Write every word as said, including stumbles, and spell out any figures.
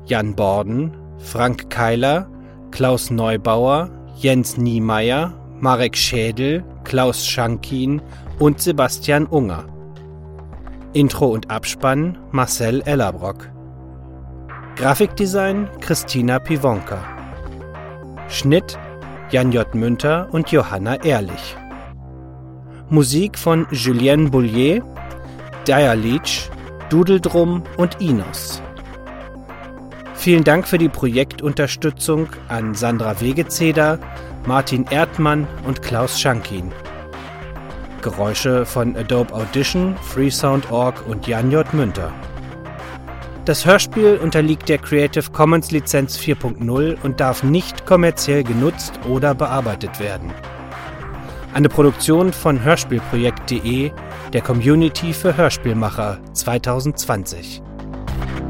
Jan Borden, Frank Keiler, Klaus Neubauer, Jens Niemeyer, Marek Schädel, Klaus Schankin und Sebastian Unger. Intro und Abspann Marcel Ellerbrock. Grafikdesign Christina Pivonka. Schnitt Jan J. Münter und Johanna Ehrlich. Musik von Julien Boulier, Dire Leech, Dudeldrum und Inos. Vielen Dank für die Projektunterstützung an Sandra Wegezeder, Martin Erdmann und Klaus Schankin. Geräusche von Adobe Audition, Freesound Punkt org und Jan J. Münter. Das Hörspiel unterliegt der Creative Commons Lizenz vier Punkt null und darf nicht kommerziell genutzt oder bearbeitet werden. Eine Produktion von hörspielprojekt punkt de, der Community für Hörspielmacher zwanzig zwanzig.